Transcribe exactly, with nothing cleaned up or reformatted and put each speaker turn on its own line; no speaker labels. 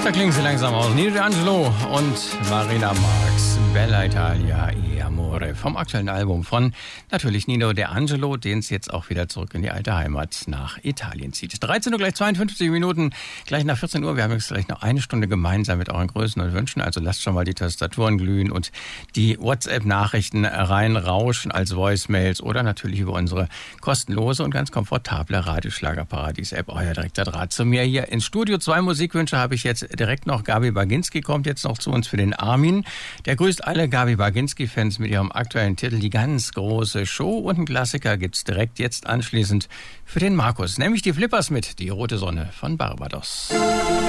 Da klingen sie langsam aus. Nino D'Angelo und Marina Marx, Bella Italia e Amore. Vom aktuellen Album von natürlich Nino D'Angelo, den es jetzt auch wieder zurück in die alte Heimat nach Italien zieht. dreizehn Uhr, gleich zweiundfünfzig Minuten, gleich nach vierzehn Uhr. Wir haben jetzt gleich noch eine Stunde gemeinsam mit euren Größen und Wünschen. Also lasst schon mal die Tastaturen glühen und die WhatsApp-Nachrichten reinrauschen als Voicemails oder natürlich über unsere kostenlose und ganz komfortable Radioschlagerparadies-App. Euer direkter Draht zu mir hier ins Studio. Zwei Musikwünsche habe ich jetzt direkt noch. Gabi Baginski kommt jetzt noch zu uns für den Armin. Der grüßt alle Gabi Baginski-Fans mit ihrem aktuellen Titel Die ganz große Show. Und einen Klassiker gibt's direkt jetzt anschließend für den Markus. Nämlich die Flippers mit Die rote Sonne von Barbados.